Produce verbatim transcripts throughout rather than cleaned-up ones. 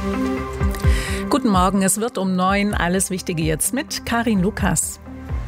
Guten Morgen, es wird um neun. Alles Wichtige jetzt mit Karin Lukas.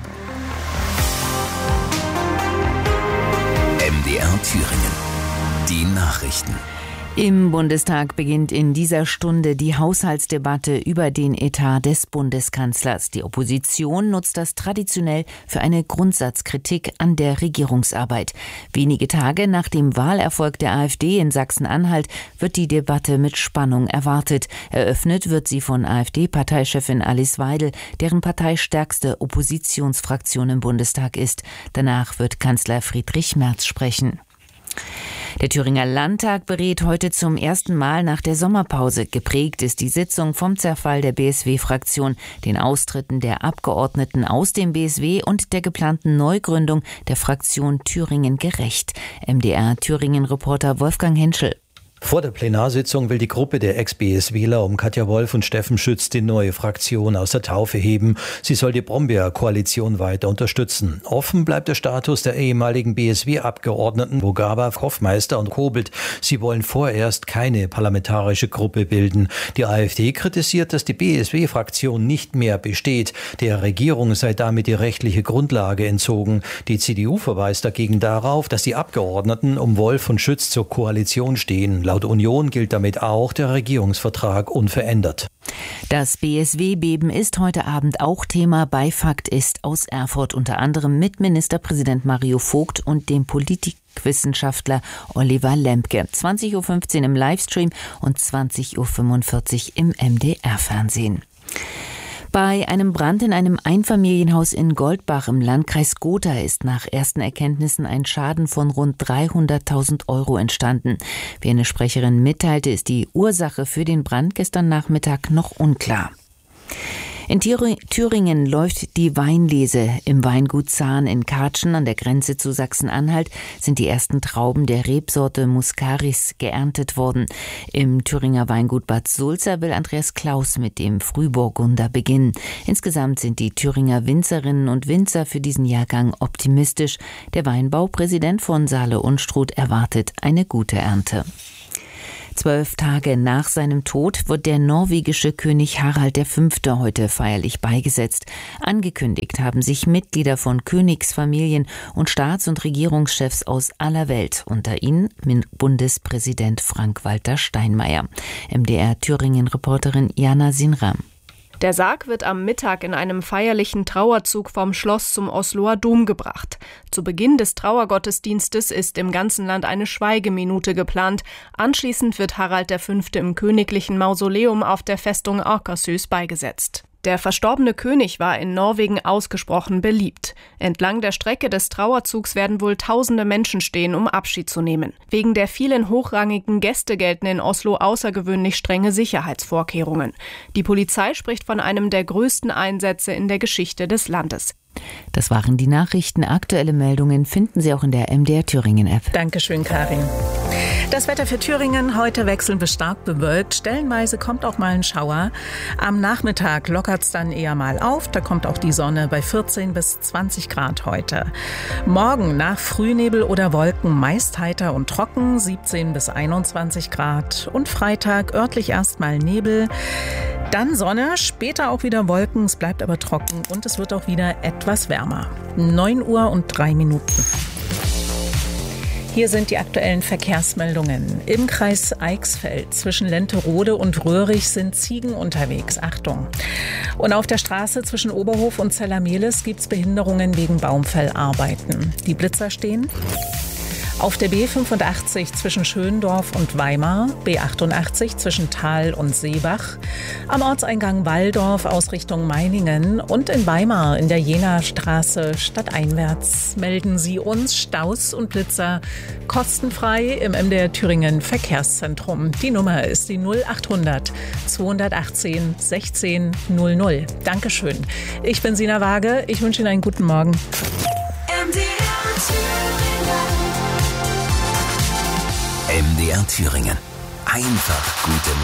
M D R Thüringen. Die Nachrichten. Im Bundestag beginnt in dieser Stunde die Haushaltsdebatte über den Etat des Bundeskanzlers. Die Opposition nutzt das traditionell für eine Grundsatzkritik an der Regierungsarbeit. Wenige Tage nach dem Wahlerfolg der AfD in Sachsen-Anhalt wird die Debatte mit Spannung erwartet. Eröffnet wird sie von AfD-Parteichefin Alice Weidel, deren Partei stärkste Oppositionsfraktion im Bundestag ist. Danach wird Kanzler Friedrich Merz sprechen. Der Thüringer Landtag berät heute zum ersten Mal nach der Sommerpause. Geprägt ist die Sitzung vom Zerfall der B S W-Fraktion, den Austritten der Abgeordneten aus dem B S W und der geplanten Neugründung der Fraktion Thüringen gerecht. M D R-Thüringen-Reporter Wolfgang Henschel. Vor der Plenarsitzung will die Gruppe der Ex-BSWler um Katja Wolf und Steffen Schütz die neue Fraktion aus der Taufe heben. Sie soll die Brombeer-Koalition weiter unterstützen. Offen bleibt der Status der ehemaligen B S W-Abgeordneten Bogava, Hoffmeister und Kobelt. Sie wollen vorerst keine parlamentarische Gruppe bilden. Die AfD kritisiert, dass die B S W-Fraktion nicht mehr besteht. Der Regierung sei damit die rechtliche Grundlage entzogen. Die C D U verweist dagegen darauf, dass die Abgeordneten um Wolf und Schütz zur Koalition stehen. Laut Union gilt damit auch der Regierungsvertrag unverändert. Das B S W-Beben ist heute Abend auch Thema bei Fakt ist aus Erfurt, unter anderem mit Ministerpräsident Mario Vogt und dem Politikwissenschaftler Oliver Lembke. zwanzig Uhr fünfzehn im Livestream und zwanzig Uhr fünfundvierzig im M D R-Fernsehen. Bei einem Brand in einem Einfamilienhaus in Goldbach im Landkreis Gotha ist nach ersten Erkenntnissen ein Schaden von rund dreihunderttausend Euro entstanden. Wie eine Sprecherin mitteilte, ist die Ursache für den Brand gestern Nachmittag noch unklar. In Thüringen läuft die Weinlese. Im Weingut Zahn in Katschen an der Grenze zu Sachsen-Anhalt sind die ersten Trauben der Rebsorte Muscaris geerntet worden. Im Thüringer Weingut Bad Sulza will Andreas Klaus mit dem Frühburgunder beginnen. Insgesamt sind die Thüringer Winzerinnen und Winzer für diesen Jahrgang optimistisch. Der Weinbaupräsident von Saale-Unstrut erwartet eine gute Ernte. Zwölf Tage nach seinem Tod wird der norwegische König Harald der Fünfte heute feierlich beigesetzt. Angekündigt haben sich Mitglieder von Königsfamilien und Staats- und Regierungschefs aus aller Welt, unter ihnen Bundespräsident Frank-Walter Steinmeier. M D R-Thüringen-Reporterin Jana Sinram. Der Sarg wird am Mittag in einem feierlichen Trauerzug vom Schloss zum Osloer Dom gebracht. Zu Beginn des Trauergottesdienstes ist im ganzen Land eine Schweigeminute geplant. Anschließend wird Harald der Fünfte im königlichen Mausoleum auf der Festung Akershus beigesetzt. Der verstorbene König war in Norwegen ausgesprochen beliebt. Entlang der Strecke des Trauerzugs werden wohl tausende Menschen stehen, um Abschied zu nehmen. Wegen der vielen hochrangigen Gäste gelten in Oslo außergewöhnlich strenge Sicherheitsvorkehrungen. Die Polizei spricht von einem der größten Einsätze in der Geschichte des Landes. Das waren die Nachrichten. Aktuelle Meldungen finden Sie auch in der M D R Thüringen App. Dankeschön, Karin. Das Wetter für Thüringen heute wechselnd bis stark bewölkt. Stellenweise kommt auch mal ein Schauer. Am Nachmittag lockert es dann eher mal auf. Da kommt auch die Sonne bei vierzehn bis zwanzig Grad heute. Morgen nach Frühnebel oder Wolken meist heiter und trocken, siebzehn bis einundzwanzig Grad. Und Freitag örtlich erstmal Nebel. Dann Sonne, später auch wieder Wolken. Es bleibt aber trocken und es wird auch wieder etwas wärmer. neun Uhr und drei Minuten. Hier sind die aktuellen Verkehrsmeldungen. Im Kreis Eichsfeld zwischen Lenterode und Röhrig sind Ziegen unterwegs. Achtung. Und auf der Straße zwischen Oberhof und Zellermehlis gibt es Behinderungen wegen Baumfellarbeiten. Die Blitzer stehen. Auf der B fünfundachtzig zwischen Schöndorf und Weimar, B achtundachtzig zwischen Thal und Seebach, am Ortseingang Walldorf aus Richtung Meiningen und in Weimar in der Jena-Straße stadteinwärts melden Sie uns Staus und Blitzer kostenfrei im M D R Thüringen Verkehrszentrum. Die Nummer ist die null achthundert zweihundertachtzehn sechzehn null null. Dankeschön. Ich bin Sina Waage. Ich wünsche Ihnen einen guten Morgen. M D R Thüringen. M D R Thüringen. Einfach gute Musik.